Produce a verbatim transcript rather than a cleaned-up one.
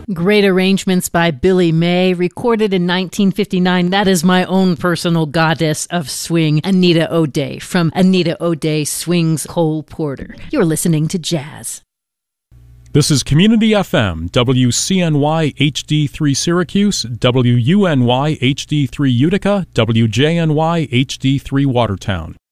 Great arrangements by Billy May, recorded in nineteen fifty-nine. That is my own personal goddess of swing, Anita O'Day, from Anita O'Day Swings Cole Porter. You're listening to Jazz. This is Community F M, W C N Y H D three Syracuse, W U N Y H D three Utica, W J N Y H D three Watertown.